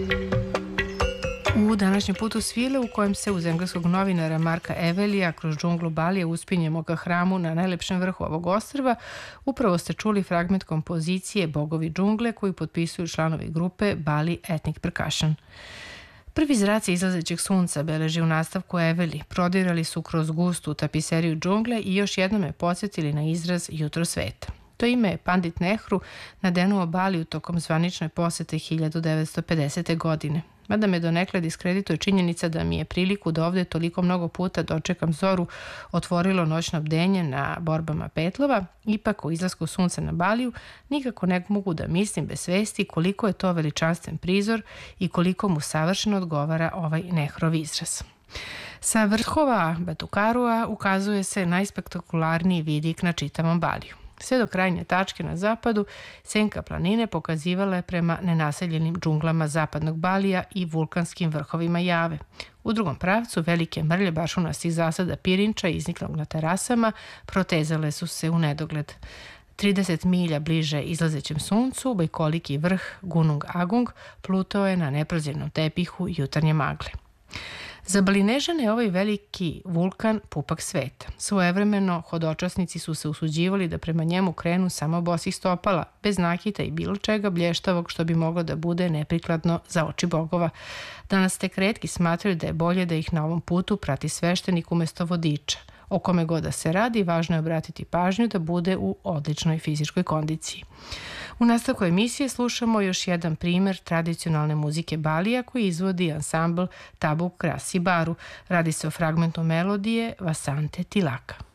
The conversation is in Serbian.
U današnjem putu svile u kojem se uz engleskog novinara Marka Evelija kroz džunglu Balija uspinjemo ka hramu na najlepšem vrhu ovog ostrva, upravo ste čuli fragment kompozicije Bogovi džungle koju potpisuju članovi grupe Bali Ethnic Percussion. Prvi zraci izlazećeg sunca, beleži u nastavku Eveli, prodirali su kroz gustu tapiseriju džungle i još jednom je podsjetili na izraz jutro sveta. To ime je Pandit Nehru nadenuo Baliju tokom zvanične posete 1950. godine. Mada me donekle diskredituje činjenica da mi je priliku da ovde toliko mnogo puta dočekam zoru otvorilo noćno bdenje na borbama petlova, ipak o izlasku sunca na Baliju nikako ne mogu da mislim bez svesti koliko je to veličanstven prizor i koliko mu savršeno odgovara ovaj Nehrov izraz. Sa vrhova Batukarua ukazuje se najspektakularniji vidik na čitavom Baliju. Sve do krajnje tačke na zapadu, senka planine pokazivala je prema nenaseljenim džunglama zapadnog Balija i vulkanskim vrhovima Jave. U drugom pravcu velike mrlje bašunastih zasada pirinča izniklog na terasama protezale su se u nedogled. 30 milja bliže izlazećem suncu, bajkoliki vrh Gunung Agung plutao je na neprozirnom tepihu jutarnje magle. Za Balinežane je ovaj veliki vulkan pupak sveta. Svojevremeno hodočasnici su se usuđivali da prema njemu krenu samo bosih stopala, bez nakita i bilo čega blještavog što bi moglo da bude neprikladno za oči bogova. Danas tek retki smatraju da je bolje da ih na ovom putu prati sveštenik umesto vodiča. O kome god da se radi, važno je obratiti pažnju da bude u odličnoj fizičkoj kondiciji. U nastavku emisije slušamo još jedan primer tradicionalne muzike Balija koji izvodi ansambl Tabuk Krasi Baru. Radi se o fragmentu melodije Vasante Tilaka.